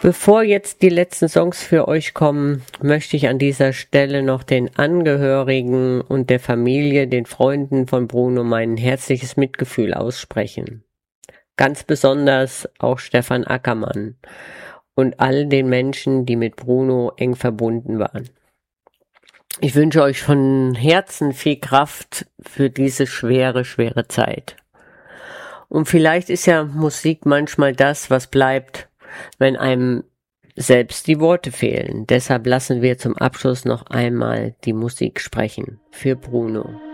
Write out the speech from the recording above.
Bevor jetzt die letzten Songs für euch kommen, möchte ich an dieser Stelle noch den Angehörigen und der Familie, den Freunden von Bruno mein herzliches Mitgefühl aussprechen. Ganz besonders auch Stefan Ackermann und all den Menschen, die mit Bruno eng verbunden waren. Ich wünsche euch von Herzen viel Kraft für diese schwere Zeit. Und vielleicht ist ja Musik manchmal das, was bleibt, wenn einem selbst die Worte fehlen. Deshalb lassen wir zum Abschluss noch einmal die Musik sprechen. Für Bruno.